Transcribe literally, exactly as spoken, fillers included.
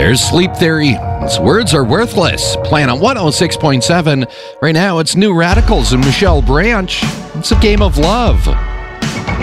There's Sleep Theory. Its words are worthless. Playing on one oh six point seven. Right now, it's New Radicals and Michelle Branch. It's a game of love.